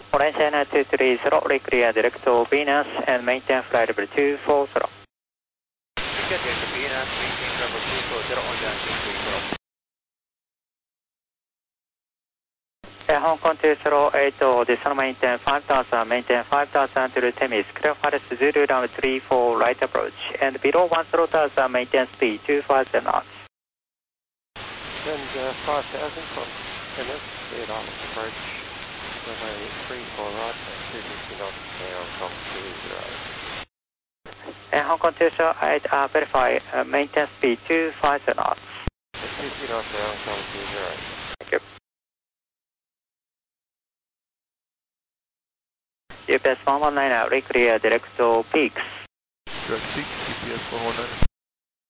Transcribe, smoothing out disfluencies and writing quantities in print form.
Orange China 230, clear direct to Venus and maintain flight level 240. Clear direct to Venus, maintain level 240 on the 230. Hong Kong 208, descend maintain 5000, maintain 5000 to Temis, clear Paris Zulu runway 34, right approach, and below 10,000, maintain speed 250 knots. Send 5000 from Temis, lead off approach, runway 34 right, 250 knots, Hong Kong 20. Hong Kong 208, verify, maintain speed 250 knots. 250 knots, Hong Kong 20. Thank you. UPS 119 out, clear direct to Peaks. Direct Peaks, UPS 119.